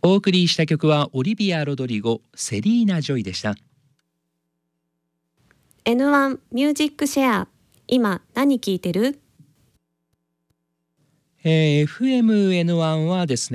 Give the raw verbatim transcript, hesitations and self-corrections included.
お送りした曲はオリビア・ロドリゴ、セリーナ・ジョイでした。 エヌワン ミュージックシェア、今何聞いてる？ えー、エフエムエヌワン はですね